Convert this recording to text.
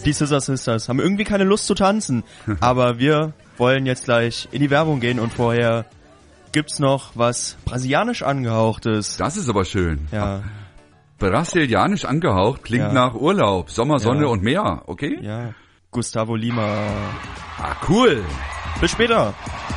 Die Scissor Sisters haben irgendwie keine Lust zu tanzen, aber wir wollen jetzt gleich in die Werbung gehen und vorher gibt's noch was brasilianisch angehauchtes. Das ist aber schön. Ja. Brasilianisch angehaucht klingt nach Urlaub, Sommer, Sonne und Meer, okay? Ja. Gustavo Lima. Ah, cool. Bis später.